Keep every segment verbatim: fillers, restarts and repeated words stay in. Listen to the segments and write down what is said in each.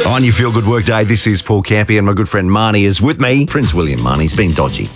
On your Feel Good Work Day, this is Paul Campy and my good friend Marnie is with me. Prince William, Marnie's been dodgy.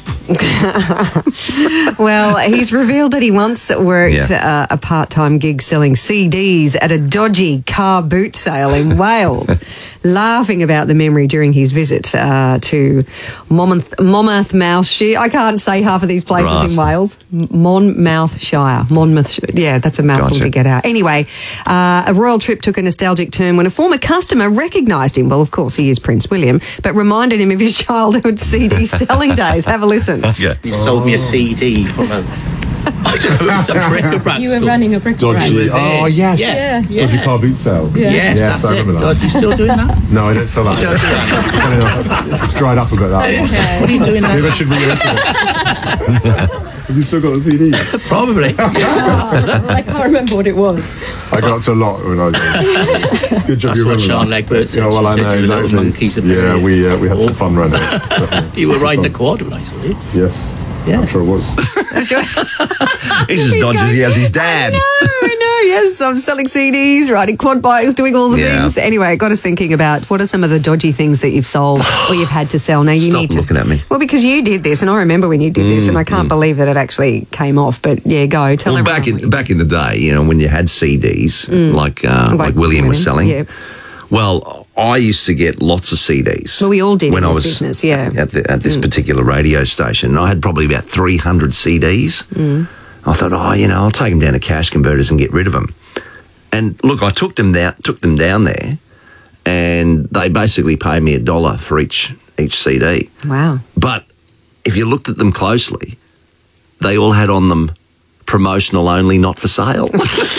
Well, he's revealed that he once worked Yeah. uh, a part-time gig selling C Ds at a dodgy car boot sale in Wales, laughing about the memory during his visit uh, to Monmouth, Monmouthshire. I can't say half of these places Right. in Wales. Monmouthshire. Monmouth. Yeah, that's a mouthful Gotcha. to get out. Anyway, uh, a royal trip took a nostalgic turn when a former customer recognised him. Well, of course, he is Prince William, but reminded him of his childhood C D selling days. Have a listen. Yeah. You sold me a C D from a, I don't know, some bric-a-brac You were store. running a bric-a-brac. Dodgy. Was Oh, it? yes. Yeah, yeah. Dodgy car boot sale. Yeah. Yes, Yes, that's I it. remember that. Dodgy, you still doing that? No, I don't sell that. Don't do that. Funny enough, it's dried up a bit, that one. Okay. What are you doing Maybe I now? should re-enter it. Have you still got the C D? Probably. I can't remember what it was. I got up to a lot when I was young. Good job That's you what remember Sean that. Legbert said. Yeah, well, She I said know, you were little exactly. monkeys and Yeah, very- we, uh, we had some fun around here. Definitely. You were riding the quad when I saw you. Yes. Yeah. I'm sure it was. He's as He's dodgy going- as his dad. I know, I know, yes. I'm selling C Ds, riding quad bikes, doing all the Yeah. things. Anyway, it got us thinking about what are some of the dodgy things that you've sold or you've had to sell. Now, you Stop need to. looking at me. Well, because you did this, and I remember when you did this, and I can't believe that it actually came off. But yeah, go. Tell Well, everyone back what in you back in the day, you know, when you had C Ds, like, uh, like Like William was selling. yeah. Well, I used to get lots of C Ds. Well, we all did when in I this was business, yeah. at, the, at this particular radio station. And I had probably about three hundred C Ds. Mm. I thought, oh, you know, I'll take them down to cash converters and get rid of them. And look, I took them down, took them down there, and they basically paid me a dollar for each each C D. Wow. But if you looked at them closely, they all had on them promotional only, not for sale.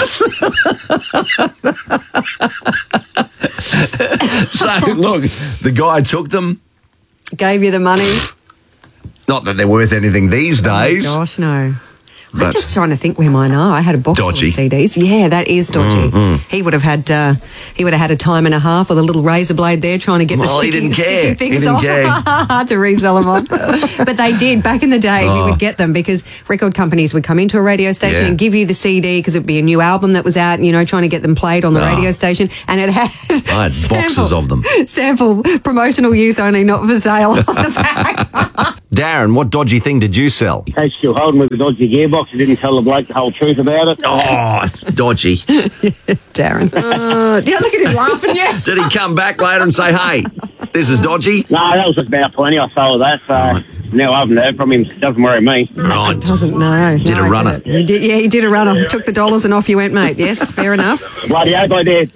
So, look, the guy took them. Gave you the money. Not that they're worth anything these days. Oh, gosh, no. I'm But- just trying to think where mine are. I had a box Dodgy. full of C Ds. Yeah, that is dodgy. He would have had uh, he would have had a time and a half with a little razor blade there trying to get the Well, he sticky, didn't sticky care. He things didn't off care. to resell them on. But they did. Back in the day, we Oh. would get them because record companies would come into a radio station Yeah. and give you the C D because it would be a new album that was out, you know, trying to get them played on the Oh. radio station. And it had, I had boxes of them. Sample promotional use only, not for sale on the back. Darren, what dodgy thing did you sell? In case you're holding with the dodgy gearbox, you didn't tell the bloke the whole truth about it. Oh, it's dodgy. Darren. Uh, yeah, look at him laughing, yeah. Did he come back later and say, hey, this is dodgy? No, that was about twenty. I sold that, so now I haven't heard from him. Doesn't worry me. Right. Doesn't know. Did no, a runner. He did, yeah, he did a runner. Took the dollars and off you went, mate. Yes, fair enough. Bloody hope I did.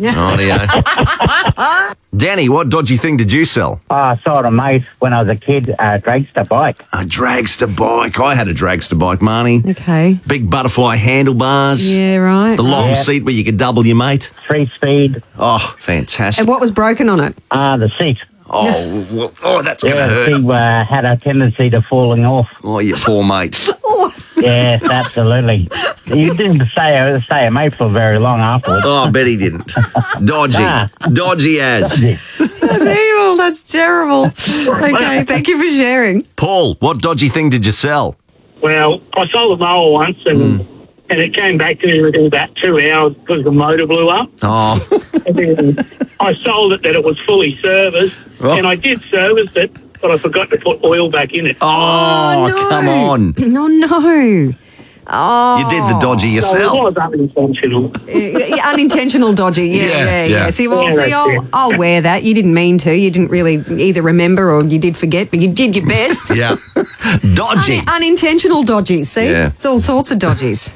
Rightio. Danny, what dodgy thing did you sell? Oh, I sold a mate when I was a kid, a dragster bike. A dragster bike. I had a dragster bike, Marnie. Okay. Big butterfly handlebars. Yeah, right. The long Yeah. seat where you could double your mate. Three speed, Oh, fantastic. And what was broken on it? uh, the seat. Oh, well, oh, that's going to Yeah, the hurt. seat uh, had a tendency to falling off. Oh, you poor mate. Yes, absolutely. You didn't stay, stay a mate for very long afterwards. Oh, I bet he didn't. Dodgy. Ah. Dodgy as. That's evil. That's terrible. Okay, thank you for sharing. Paul, what dodgy thing did you sell? Well, I sold a mower once and and it came back to me within about two hours because the motor blew up. Oh, And then I sold it that it was fully serviced Oh. and I did service it, but I forgot to put oil back in it. oh, no. come on. No, no. Oh. You did the dodgy So it yourself. was unintentional. Yeah, yeah, unintentional dodgy. Yeah, Yeah, yeah, yeah. yeah. See, well, Yeah, see, that's I'll, it. I'll wear that. You didn't mean to. You didn't really either remember or you did forget, but you did your best. Yeah. Dodgy. Un- unintentional dodgies, see? Yeah. It's all sorts of dodgies.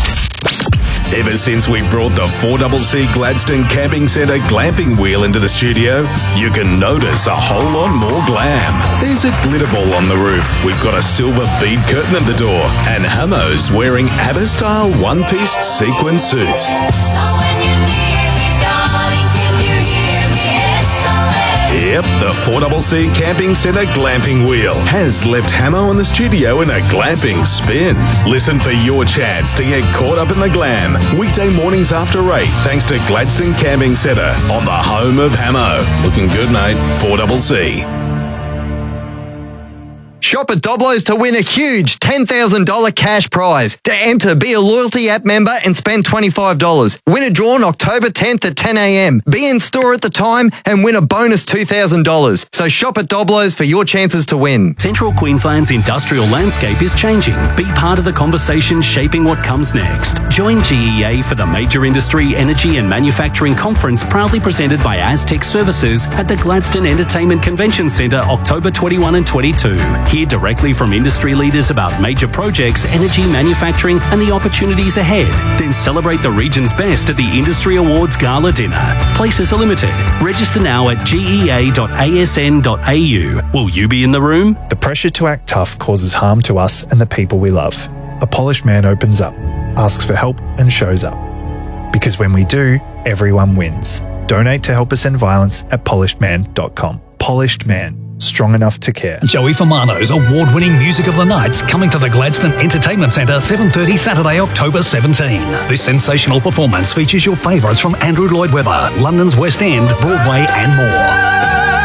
Ever since we brought the four C C Gladstone Camping Centre glamping wheel into the studio, you can notice a whole lot more glam. There's a glitter ball on the roof, we've got a silver bead curtain at the door, and Hamo's wearing ABBA-style one-piece sequin suits. Yep, the four C C Camping Centre glamping wheel has left Hamo in the studio in a glamping spin. Listen for your chance to get caught up in the glam weekday mornings after eight, thanks to Gladstone Camping Centre on the home of Hamo. Looking good, mate. four C C. Shop at Doblos to win a huge ten thousand dollars cash prize. To enter, be a loyalty app member and spend twenty-five dollars. Winner drawn October tenth at ten a.m. Be in store at the time and win a bonus two thousand dollars. So shop at Doblos for your chances to win. Central Queensland's industrial landscape is changing. Be part of the conversation shaping what comes next. Join G E A for the Major Industry, Energy and Manufacturing Conference, proudly presented by Aztec Services at the Gladstone Entertainment Convention Centre, October twenty-first and twenty-second. Hear directly from industry leaders about major projects, energy, manufacturing and the opportunities ahead. Then celebrate the region's best at the Industry Awards Gala Dinner. Places are limited. Register now at g e a dot a s n dot a u. Will you be in the room? The pressure to act tough causes harm to us and the people we love. A polished man opens up, asks for help and shows up. Because when we do, everyone wins. Donate to help us end violence at polished man dot com. Polished Man. Strong enough to care. Joey Famano's award-winning Music of the Night's coming to the Gladstone Entertainment Centre seven thirty Saturday, October seventeenth. This sensational performance features your favourites from Andrew Lloyd Webber, London's West End, Broadway and more.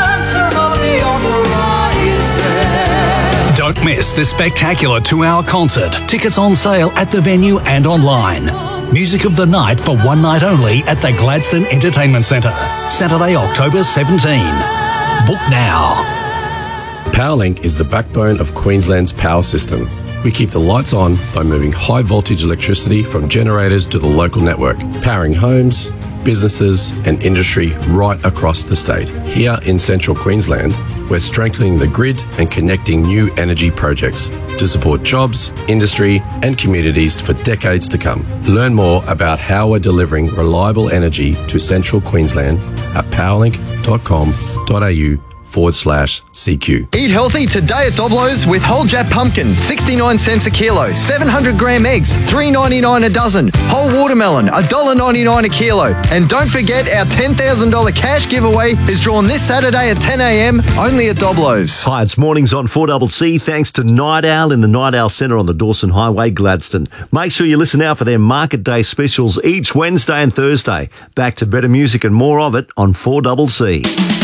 Don't miss this spectacular two-hour concert. Tickets on sale at the venue and online. Music of the Night for one night only at the Gladstone Entertainment Centre. Saturday, October seventeenth. Book now. Powerlink is the backbone of Queensland's power system. We keep the lights on by moving high voltage electricity from generators to the local network, powering homes, businesses and industry right across the state. Here in central Queensland, we're strengthening the grid and connecting new energy projects to support jobs, industry and communities for decades to come. Learn more about how we're delivering reliable energy to central Queensland at powerlink dot com dot a u forward slash CQ. Eat healthy today at Doblos with whole Jap pumpkin, sixty-nine cents a kilo, seven hundred gram eggs, three ninety-nine a dozen, whole watermelon, one dollar ninety-nine a kilo. And don't forget our ten thousand dollars cash giveaway is drawn this Saturday at ten a.m. only at Doblos. Hi, it's Mornings on four C C thanks to Night Owl in the Night Owl Centre on the Dawson Highway, Gladstone. Make sure you listen out for their Market Day specials each Wednesday and Thursday. Back to better music and more of it on four C C.